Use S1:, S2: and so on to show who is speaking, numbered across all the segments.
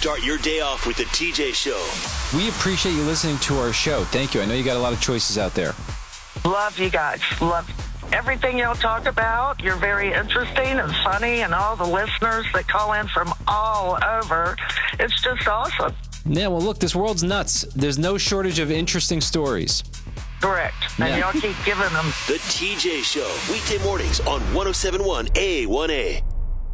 S1: Start your day off with the TJ Show.
S2: We appreciate you listening to our show. Thank you. I know you got a lot of choices out there.
S3: Love you guys. Love everything y'all talk about. You're very interesting and funny, and all the listeners that call in from all over. It's just awesome.
S2: Yeah, well, look, this world's nuts. There's no shortage of interesting stories.
S3: Correct. And y'all keep giving them.
S1: The TJ Show, weekday mornings on 107.1 A1A.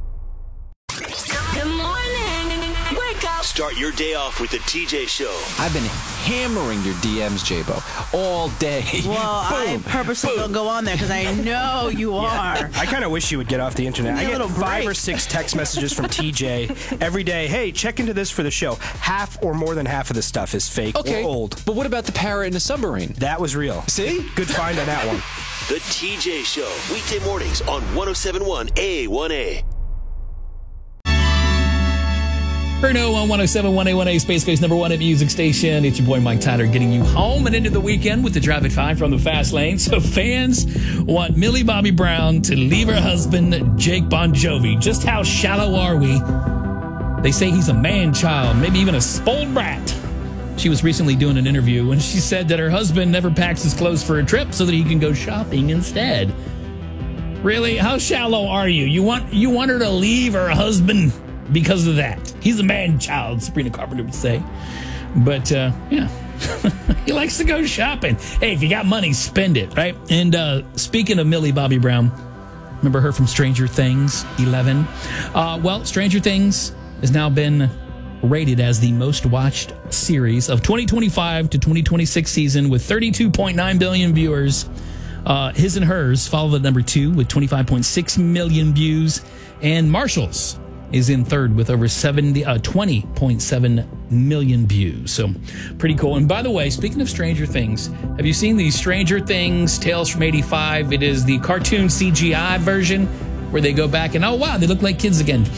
S4: Good morning. Wake up.
S1: Start your day off with the TJ Show.
S2: I've been hammering your DMs, J-Bo, all day.
S5: Well, I purposely don't go on there because I know you are.
S6: I kind of wish you would get off the internet. I get 5 or 6 text messages from TJ every day. Hey, check into this for the show. Half or more than half of the stuff is fake or old.
S2: But what about the parrot in the submarine?
S6: That was real.
S2: See?
S6: Good find on that one.
S1: The TJ Show, weekday mornings on 107.1 A1A.
S7: Bruno on 107.1 A1A, Space number 1 at Music Station. It's your boy Mike Tyler getting you home and into the weekend with the Drive at 5 from the Fast Lane. So fans want Millie Bobby Brown to leave her husband, Jake Bon Jovi. Just how shallow are we? They say he's a man-child, maybe even a spoiled brat. She was recently doing an interview and she said that her husband never packs his clothes for a trip so that he can go shopping instead. Really? How shallow are you? You want her to leave her husband because of that? He's a man-child, Sabrina Carpenter would say. But, yeah, he likes to go shopping. Hey, if you got money, spend it, right? And speaking of Millie Bobby Brown, remember her from Stranger Things 11? Well, Stranger Things has now been rated as the most watched series of 2025 to 2026 season with 32.9 billion viewers. His and Hers follow at number 2 with 25.6 million views. And Marshall's is in third with over 20.7 million views. So pretty cool. And by the way, speaking of Stranger Things, have you seen the Stranger Things Tales from 85? It is the cartoon CGI version where they go back and, oh, wow, they look like kids again.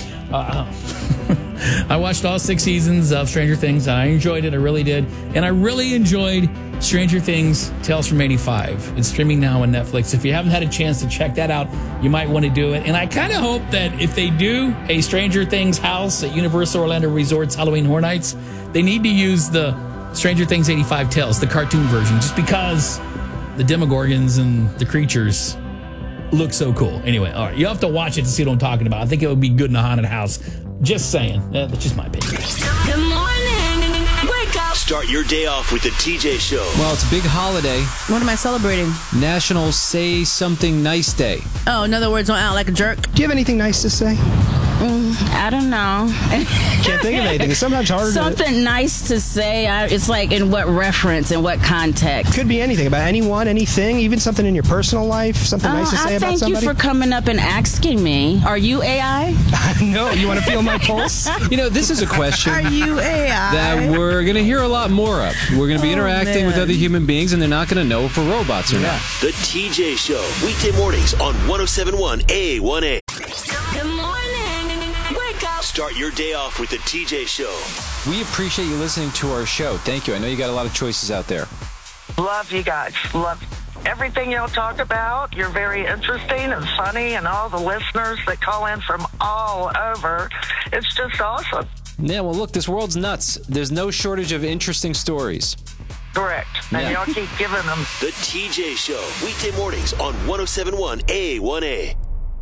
S7: I watched all 6 seasons of Stranger Things. I enjoyed it. I really did. And I really enjoyed Stranger Things Tales from 85. It's streaming now on Netflix. If you haven't had a chance to check that out, you might want to do it. And I kind of hope that if they do a Stranger Things house at Universal Orlando Resort's Halloween Horror Nights, they need to use the Stranger Things 85 Tales, the cartoon version, just because the Demogorgons and the creatures look so cool. Anyway, all right, you have to watch it to see what I'm talking about. I think it would be good in a haunted house. Just saying. That's just my opinion.
S4: Good morning. Wake up.
S1: Start your day off with the TJ Show.
S2: Well, it's a big holiday.
S5: What am I celebrating?
S2: National Say Something Nice Day.
S5: Oh, in other words, don't act like a jerk.
S6: Do you have anything nice to say?
S5: I don't know.
S6: Can't think of anything. It's sometimes hard
S5: Something nice to say. It's like in what reference, in what context?
S6: Could be anything. About anyone, anything, even something in your personal life, something nice to say about somebody.
S5: Thank you for coming up and asking me. Are you AI?
S6: No, you want to feel my pulse?
S2: You know, this is a question
S5: Are you AI?
S2: that we're going to hear a lot more of. We're going to be interacting with other human beings, and they're not going to know if we're robots or not.
S1: The TJ Show, weekday mornings on 107.1 A1A.
S4: Good morning. Wake up.
S1: Start your day off with the TJ Show.
S2: We appreciate you listening to our show. Thank you. I know you got a lot of choices out there.
S3: Love you guys. Love everything y'all talk about. You're very interesting and funny, and all the listeners that call in from all over. It's just awesome.
S2: Yeah, well, look, this world's nuts. There's no shortage of interesting stories.
S3: Correct. And y'all keep giving them.
S1: The TJ Show, weekday mornings on 107.1 A1A.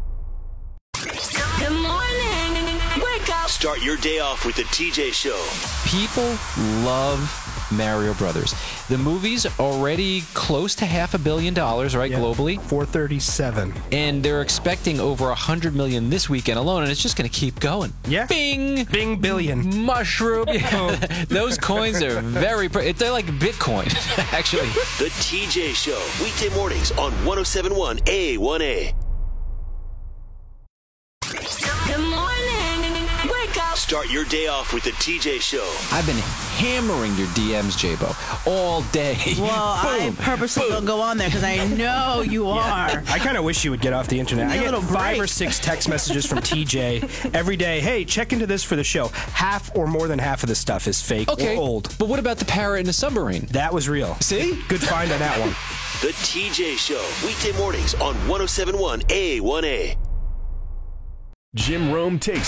S4: Good morning. Wake up.
S1: Start your day off with the TJ Show.
S2: People love Mario Brothers. The movie's already close to $500 million, right, globally?
S6: 437.
S2: And they're expecting over 100 million this weekend alone, and it's just going to keep going.
S6: Yeah.
S2: Bing!
S6: Bing billion.
S2: Mushroom. Those coins are they're like Bitcoin, actually.
S1: The TJ Show, weekday mornings on 107.1 A1A.
S4: Good morning. Wake up.
S1: Start your day off with the TJ Show.
S2: I've been hammering your DMs, J-Bo, all day.
S5: Well, I purposely don't go on there because I know you are.
S6: I kind of wish you would get off the internet. I get 5 or 6 text messages from TJ every day. Hey, check into this for the show. Half or more than half of the stuff is fake or old.
S2: But what about the parrot in the submarine?
S6: That was real.
S2: See?
S6: Good find on that one.
S1: The TJ Show, weekday mornings on 107.1 A1A.
S8: Jim Rome takes